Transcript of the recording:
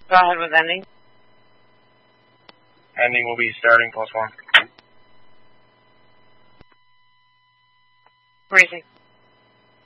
Go ahead with ending. Ending will be starting +1. Freezing.